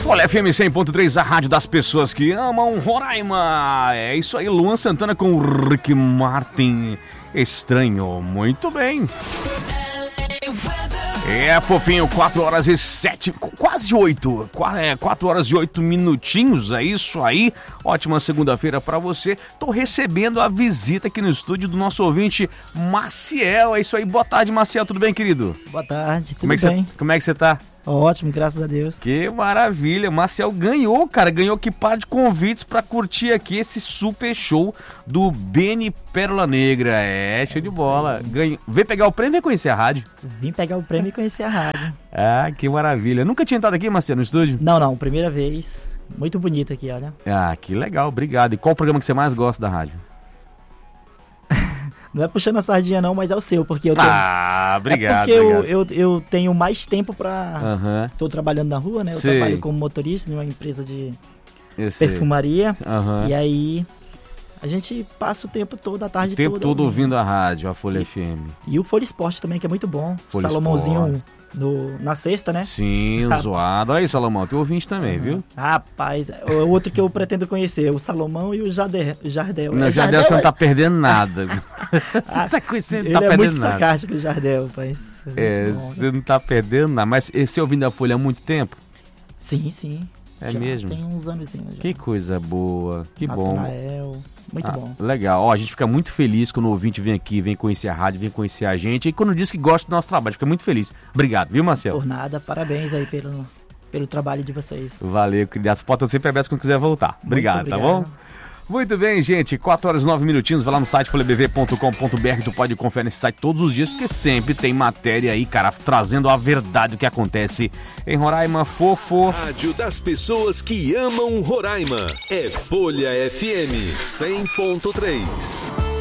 Folha FM 100.3, a rádio das pessoas que amam Roraima. É isso aí, Luan Santana com o Rick Martin. Estranho, muito bem. É, fofinho, 4 horas e 7, quase 8, 4 horas e 8 minutinhos, é isso aí. Ótima segunda-feira pra você. Tô recebendo a visita aqui no estúdio do nosso ouvinte Maciel. É isso aí, boa tarde, Maciel, tudo bem, querido? Boa tarde, tudo bem? Como é que você tá? Ótimo, graças a Deus. Que maravilha, Maciel ganhou aqui par de convites pra curtir aqui esse super show do Beni Pérola Negra. Show de bola. Ganhou. Veio pegar o prêmio e conhecer a rádio? Vim pegar o prêmio e conhecer a rádio. Ah, que maravilha. Nunca tinha entrado aqui, Maciel, no estúdio? Não, primeira vez. Muito bonito aqui, olha. Ah, que legal, obrigado. E qual o programa que você mais gosta da rádio? Não é puxando a sardinha não, mas é o seu, porque eu tenho... obrigado. É porque eu tenho mais tempo pra... Tô trabalhando na rua, né? Eu Sei. trabalho como motorista numa empresa de perfumaria. E aí a gente passa o tempo todo, a tarde toda. O tempo todo ouvindo a rádio, a Folha FM. E o Folha Esporte também, que é muito bom. Folha Salomãozinho na sexta, né? Sim, zoado. Olha aí, Salomão, teu ouvinte também, viu? Rapaz, o outro que eu pretendo conhecer, o Salomão e o Jardel. Não, Jardel você não tá perdendo nada. Você tá conhecendo, não tá perdendo nada. Ele é muito sarcástico, o Jardel, rapaz. Você não tá perdendo nada. Mas você ouvindo a Folha há muito tempo? Sim. É já mesmo? Tem uns anozinhos já. Que coisa boa, que Natanael, bom. Muito bom. Legal, a gente fica muito feliz quando o ouvinte vem aqui, vem conhecer a rádio, vem conhecer a gente. E quando diz que gosta do nosso trabalho, fica muito feliz. Obrigado, viu, Marcelo? Por nada, parabéns aí pelo trabalho de vocês. Valeu, querido. As portas sempre abertas quando quiser voltar. Obrigado, tá bom? Muito bem, gente, 4 horas e 9 minutinhos, vai lá no site folhabv.com.br, tu pode conferir nesse site todos os dias, porque sempre tem matéria aí, cara, trazendo a verdade do que acontece em Roraima, fofo. Rádio das pessoas que amam Roraima, é Folha FM 100.3.